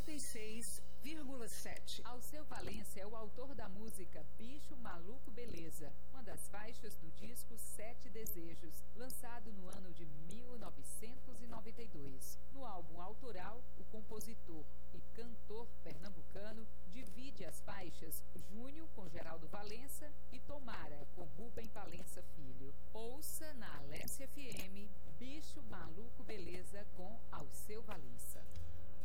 96,7. Alceu Valença é o autor da música Bicho Maluco Beleza, uma das faixas do disco